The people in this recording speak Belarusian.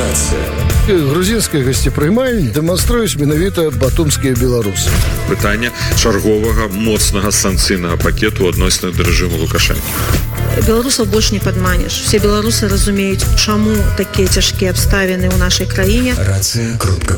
Грузінскай гасцепрымальні дэманструюць менавіта батумскія беларусы. Пытанне чарговага моцнага санкцыйнага пакету адносна да рэжыму Лукашэнкі. Беларусаў больш не падманеш. Все беларусы разумеюць, чаму такія цяжкія абставіны ў нашай краіне. Рацыя.ком